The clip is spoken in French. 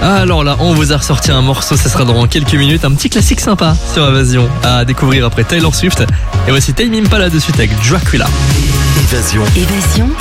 Alors là, on vous a ressorti un morceau, ça sera dans quelques minutes, un petit classique sympa sur Évasion à découvrir après Taylor Swift. Et voici Tame Impala de suite avec Dracula. Évasion